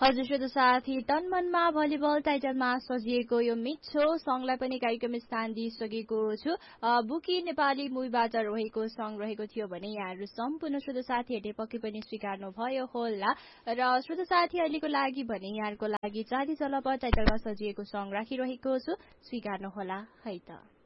हजुर श्रोता साथी, तन मनमा भलिबल टाइटलमा सजिएको यो मिठो सङलाई पनि कार्यक्रम स्थान दिइसकेको छु। बुकी नेपाली मुभीबाट रहेको सङ रहेको थियो भने यहाँहरू सम्पूर्ण श्रोता साथीहरूले पक्कै पनि स्वीकार्नु भयो होला। र श्रोता साथी अहिलेको लागि भने यहाँहरूको लागि चाँदी चलप टाइटलमा सजिएको सङ राखिरहेको छु, स्वीकार्नु होला है त।